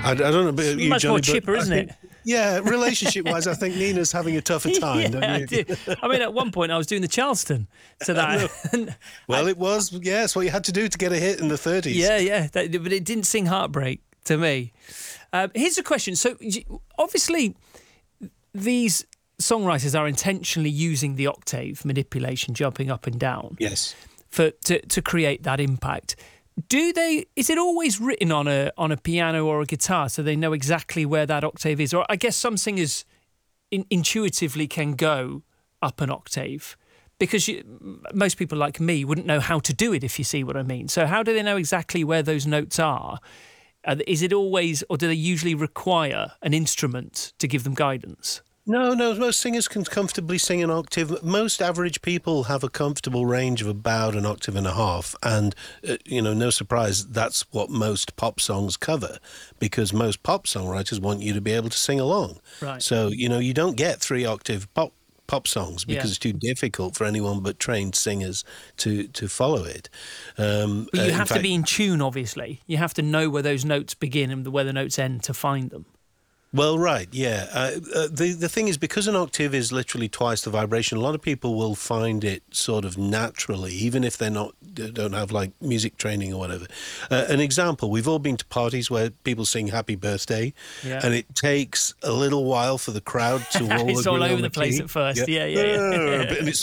I don't know about you, Much Johnny, more but chipper, I isn't think- it? Yeah, relationship-wise, I think Nina's having a tougher time, don't I you? do. I mean, at one point I was doing the Charleston, so that. Well, it was, yes, what you had to do to get a hit in the 30s. Yeah, but it didn't sing Heartbreak to me. Here's a question. So, obviously, these songwriters are intentionally using the octave manipulation, jumping up and down, Yes. to create that impact. Is it always written on a piano or a guitar so they know exactly where that octave is? Or I guess some singers intuitively can go up an octave because most people like me wouldn't know how to do it, if you see what I mean. So how do they know exactly where those notes are? Is it always, or do they usually require an instrument to give them guidance? No, most singers can comfortably sing an octave. Most average people have a comfortable range of about an octave and a half. And, no surprise, that's what most pop songs cover, because most pop songwriters want you to be able to sing along. Right. So, you don't get 3-octave pop songs because it's too difficult for anyone but trained singers to follow it. But you have to be in tune, obviously. You have to know where those notes begin and where the notes end to find them. Well, right, yeah. The thing is, because an octave is literally twice the vibration, a lot of people will find it sort of naturally, even if they don't have like music training or whatever. An example: we've all been to parties where people sing "Happy Birthday," and it takes a little while for the crowd to all it's agree all over on the place key. at first. Yeah. And it's